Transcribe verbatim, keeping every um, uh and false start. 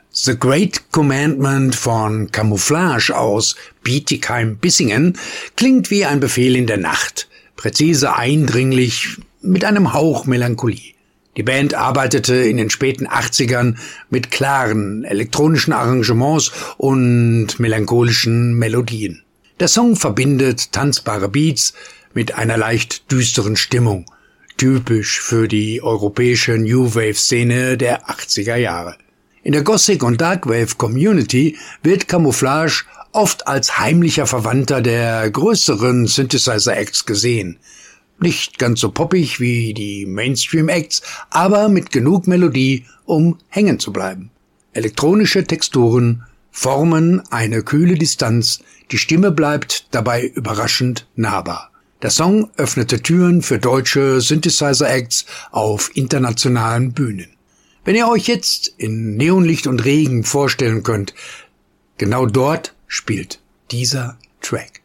The Great Commandment von Camouflage aus Bietigheim-Bissingen klingt wie ein Befehl in der Nacht, präzise, eindringlich, mit einem Hauch Melancholie. Die Band arbeitete in den späten achtzigern mit klaren elektronischen Arrangements und melancholischen Melodien. Der Song verbindet tanzbare Beats mit einer leicht düsteren Stimmung, typisch für die europäische New Wave-Szene der achtziger Jahre. In der Gothic- und Darkwave-Community wird Camouflage oft als heimlicher Verwandter der größeren Synthesizer-Acts gesehen. Nicht ganz so poppig wie die Mainstream-Acts, aber mit genug Melodie, um hängen zu bleiben. Elektronische Texturen formen eine kühle Distanz, die Stimme bleibt dabei überraschend nahbar. Der Song öffnete Türen für deutsche Synthesizer-Acts auf internationalen Bühnen. Wenn ihr euch jetzt in Neonlicht und Regen vorstellen könnt, genau dort spielt dieser Track.